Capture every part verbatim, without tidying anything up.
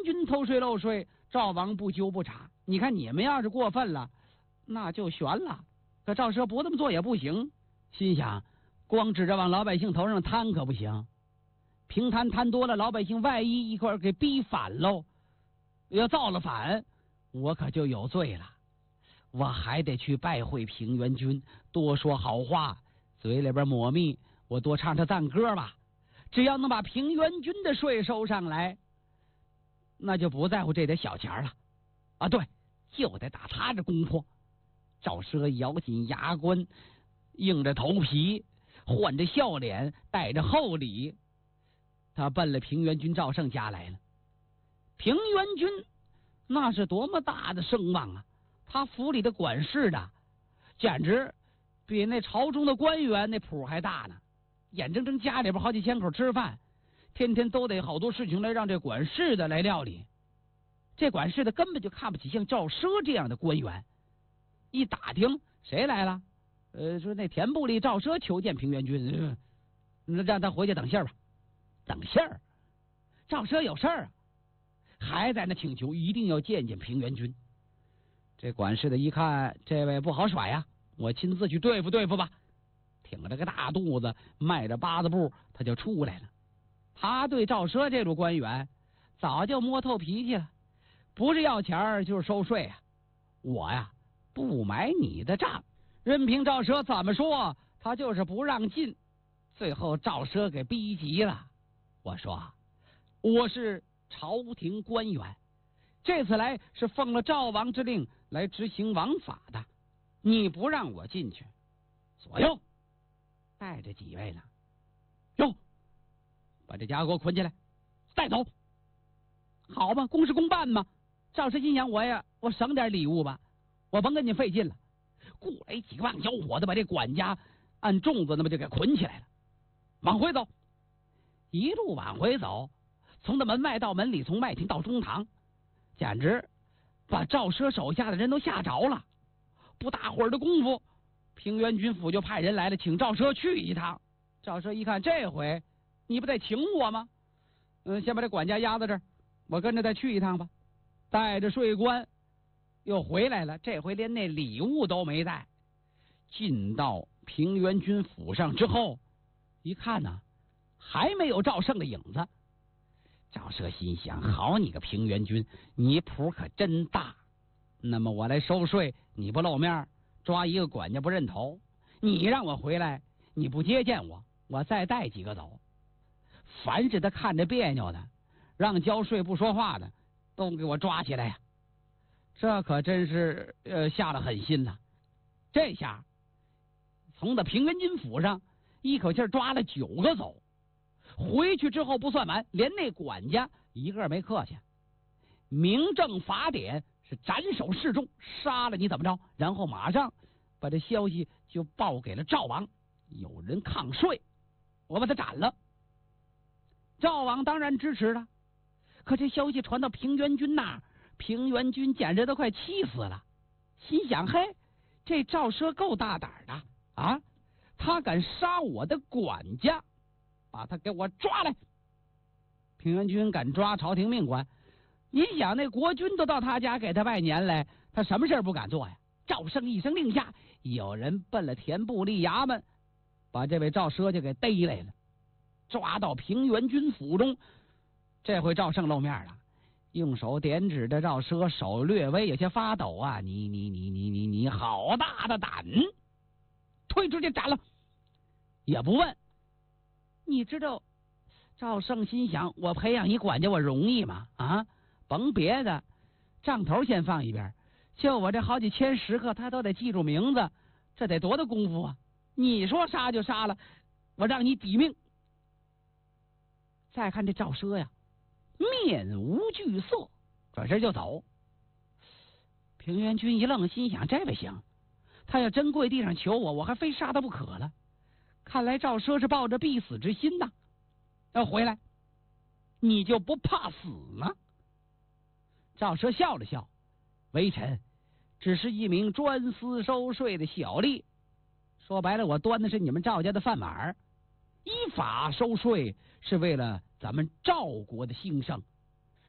军偷税漏税，赵王不纠不查。你看你们要是过分了，那就悬了。可赵奢不这么做也不行，心想光指着往老百姓头上摊可不行，平摊摊多了，老百姓万一一块儿给逼反喽，要造了反，我可就有罪了。我还得去拜会平原君，多说好话，嘴里边抹蜜，我多唱唱赞歌吧。只要能把平原君的税收上来，那就不在乎这点小钱了。啊，对，就得打他这功夫。赵奢咬紧牙关，硬着头皮，换着笑脸，带着厚礼，他奔了平原君赵胜家来了。平原君那是多么大的声望啊！他府里的管事的，简直比那朝中的官员那谱还大呢。眼睁睁家里边好几千口吃饭，天天都得好多事情来让这管事的来料理。这管事的根本就看不起像赵奢这样的官员。一打听谁来了，呃，说那田部里赵奢求见平原君，那、呃、让他回去等信儿吧。等信儿？赵奢有事儿啊，还在那请求一定要见见平原君。这管事的一看，这位不好甩呀，我亲自去对付对付吧。挺着个大肚子，迈着八字步，他就出来了。他对赵奢这种官员早就摸透脾气了，不是要钱就是收税啊。我呀不买你的账，任凭赵奢怎么说，他就是不让进。最后赵奢给逼急了，我说我是朝廷官员，这次来是奉了赵王之令来执行王法的，你不让我进去，左右带着几位呢？哟，把这家伙给我捆起来，带走。好吧，公事公办嘛。赵奢心想，我呀，我省点礼物吧，我甭跟你费劲了。过来几个棒小伙子，把这管家按粽子那么就给捆起来了，往回走。一路往回走，从那门外到门里，从外厅到中堂，简直把赵奢手下的人都吓着了。不大会儿的功夫，平原君府就派人来了，请赵奢去一趟。赵奢一看，这回你不得请我吗？嗯，先把这管家压在这儿，我跟着再去一趟吧。带着税官又回来了，这回连那礼物都没带。进到平原君府上之后，一看呢，还没有赵胜的影子。赵奢心想，好你个平原君，你谱可真大。那么我来收税，你不露面，抓一个管家不认头，你让我回来，你不接见我，我再带几个走。凡是他看着别扭的，让交税不说话的，都给我抓起来呀！这可真是呃下了狠心了。这下从这平原君府上一口气抓了九个走，回去之后不算完，连那管家一个没客气，明正法典是斩首示众，杀了你怎么着？然后马上把这消息就报给了赵王，有人抗税，我把他斩了。赵王当然支持了，可这消息传到平原君那儿，平原君简直都快气死了，心想：嘿，这赵奢够大胆的啊！他敢杀我的管家，把他给我抓来！平原君敢抓朝廷命官，你想那国君都到他家给他拜年来，他什么事不敢做呀？赵胜一声令下，有人奔了田部吏衙门，把这位赵奢就给逮来了，抓到平原君府中。这回赵胜露面了，用手点指着赵奢，手略微有些发抖啊！你你你你你你好大的胆！推出去斩了，也不问。你知道赵胜心想，我培养一管家我容易吗？啊，甭别的，账头先放一边，就我这好几千食客他都得记住名字，这得多大功夫啊！你说杀就杀了，我让你抵命。再看这赵奢呀，面无惧色，转身就走。平原君一愣，心想这不行，他要真跪地上求我，我还非杀他不可了。看来赵奢是抱着必死之心呐，要回来，你就不怕死吗？赵奢笑了笑，微臣只是一名专司收税的小吏，说白了，我端的是你们赵家的饭碗，依法收税是为了咱们赵国的兴盛，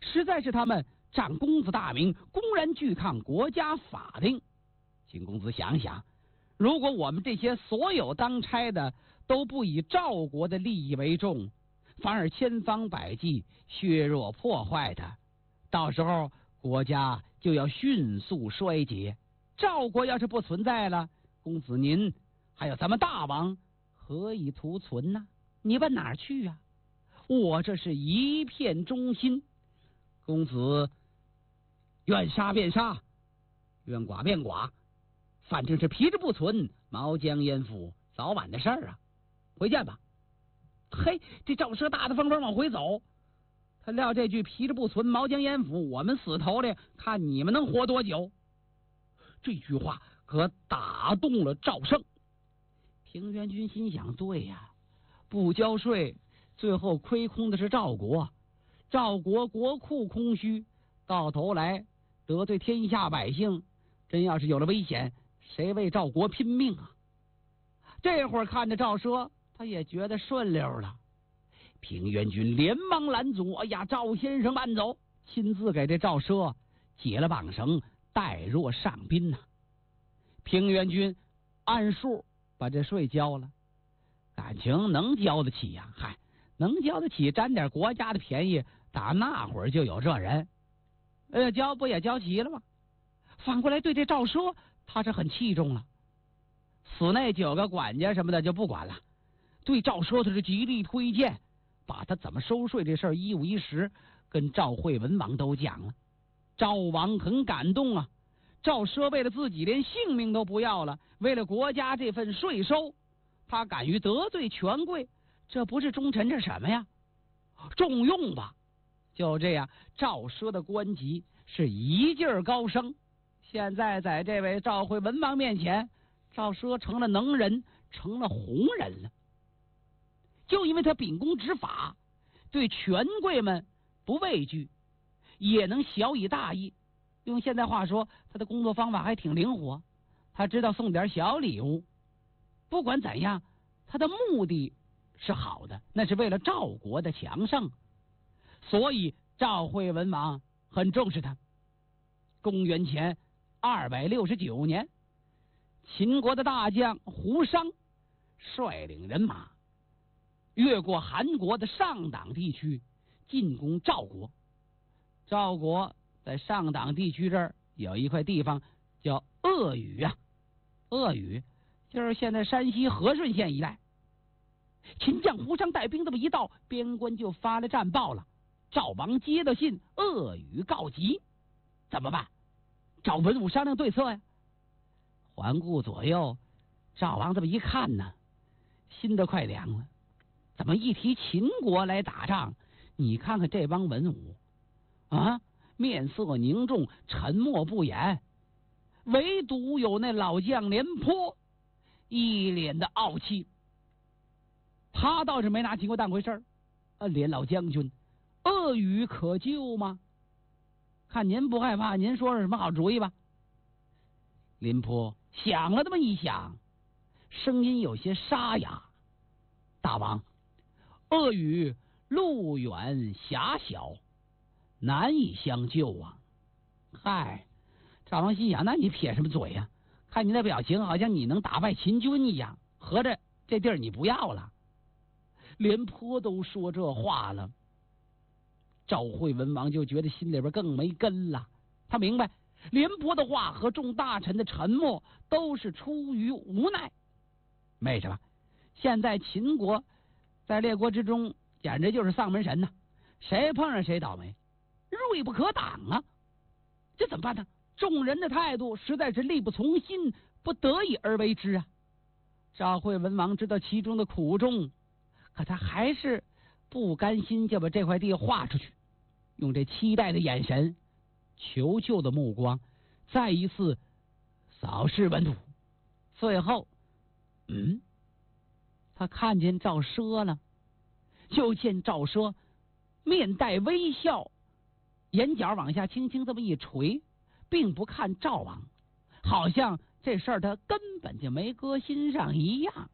实在是他们仗公子大名，公然拒抗国家法令。秦公子想想，如果我们这些所有当差的都不以赵国的利益为重，反而千方百计削弱破坏它，到时候国家就要迅速衰竭。赵国要是不存在了，公子您还有咱们大王何以图存呢？你奔哪儿去啊？我这是一片忠心，公子愿杀便杀，愿剐便剐，反正是皮之不存，毛将焉附，早晚的事儿啊。回见吧。嘿，这赵奢大大方方往回走，他撂这句皮之不存，毛将焉附，我们死头的，看你们能活多久。这句话可打动了赵胜。平原君心想，对呀，不交税，最后亏空的是赵国，赵国国库空虚，到头来得罪天下百姓，真要是有了危险，谁为赵国拼命啊？这会儿看着赵奢，他也觉得顺溜了。平原君连忙拦阻，哎呀，赵先生慢走，亲自给这赵奢解了绑绳，待若上宾呐、啊。平原君按数把这税交了，感情能交得起呀、啊？嗨，能交得起，占点国家的便宜，打那会儿就有这人。呃，交不也交齐了吗？反过来对这赵奢，他是很器重了。死那九个管家什么的就不管了，对赵奢他是极力推荐，把他怎么收税这事儿一五一十跟赵惠文王都讲了。赵王很感动啊，赵奢为了自己连性命都不要了，为了国家这份税收，他敢于得罪权贵，这不是忠臣，这什么呀？重用吧。就这样，赵奢的官级是一劲儿高升。现在在这位赵惠文王面前，赵奢成了能人，成了红人了。就因为他秉公执法，对权贵们不畏惧，也能晓以大义。用现在话说，他的工作方法还挺灵活，他知道送点小礼物。不管怎样，他的目的是好的，那是为了赵国的强盛，所以赵惠文王很重视他。公元前二百六十九年，秦国的大将胡商率领人马越过韩国的上党地区，进攻赵国。赵国在上党地区这儿有一块地方叫鄂宇啊，鄂宇就是现在山西和顺县一带。秦将胡商带兵这么一到，边关就发了战报了。赵王接到信，鄂宇告急，怎么办？找文武商量对策呀。环顾左右，赵王这么一看呢，心都快凉了。怎么一提秦国来打仗，你看看这帮文武啊，面色凝重，沉默不言，唯独有那老将廉颇一脸的傲气。他倒是没拿秦国当回事儿。啊，廉老将军，鄂宇可救吗？看您不害怕，您说说什么好主意吧。廉颇想了这么一想，声音有些沙哑。大王，鄂宇路远狭小，难以相救啊。嗨，赵王心想，那你撇什么嘴呀、啊？看你那表情，好像你能打败秦军一样，合着这地儿你不要了。廉颇都说这话了，赵惠文王就觉得心里边更没根了。他明白廉颇的话和众大臣的沉默都是出于无奈。为什么？现在秦国在列国之中简直就是丧门神呐、啊，谁碰上谁倒霉，锐不可挡啊！这怎么办呢？众人的态度实在是力不从心，不得已而为之啊。赵惠文王知道其中的苦衷，可他还是不甘心就把这块地划出去，用这期待的眼神、求救的目光再一次扫视文武。最后，嗯，他看见赵奢了，就见赵奢面带微笑，眼角往下轻轻这么一垂，并不看赵王，好像这事儿他根本就没搁心上一样。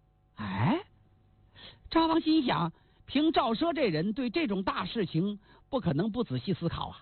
哎，赵王心想，凭赵奢这人对这种大事情不可能不仔细思考啊。